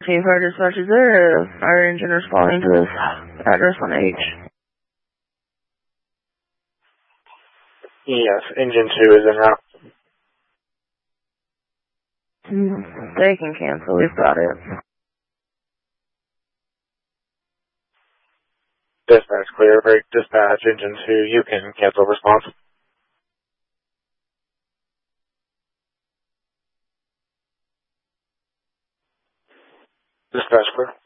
Chief Fire Dispatch, is there a fire engine responding to this address on H? Yes, Engine 2 is en route. They can cancel, we've got it. Dispatch clear, break dispatch, Engine 2, you can cancel response. Dispatch clear.